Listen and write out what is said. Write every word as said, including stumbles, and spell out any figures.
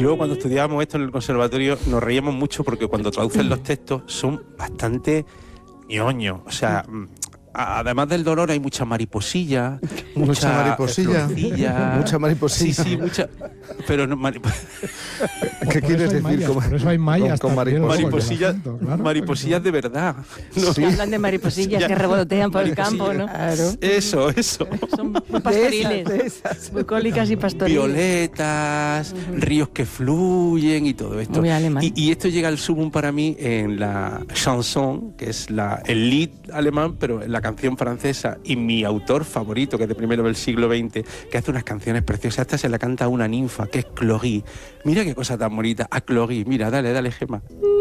luego cuando estudiábamos esto en el conservatorio nos reíamos mucho porque cuando traducen los textos son bastante ñoños. O sea, además del dolor hay mucha mariposilla, mucha, mucha mariposilla, florcilla. mucha mariposilla. Sí, sí, mucha. Pero no, marip... ¿Qué quieres decir? Mayas, con, por eso hay mayas con, con también, mariposillas, acento, claro, mariposillas de verdad. No. Sí. Hablan de mariposillas Ya. que revolotean por el Mariposilla. campo, ¿no? Claro. Eso, eso. Son muy pastoriles, De esas, de esas. bucólicas y pastoriles. Violetas, uh-huh. ríos que fluyen y todo esto. Muy alemán. Y, y esto llega al sumum para mí en la chanson, que es la, el lied alemán, pero en la canción francesa, y mi autor favorito, que es de primero del siglo veinte, que hace unas canciones preciosas. Esta se la canta a una ninfa, que es Cloris. Mira qué cosa tan bonita. A Cloris, mira, dale, dale, Gemma.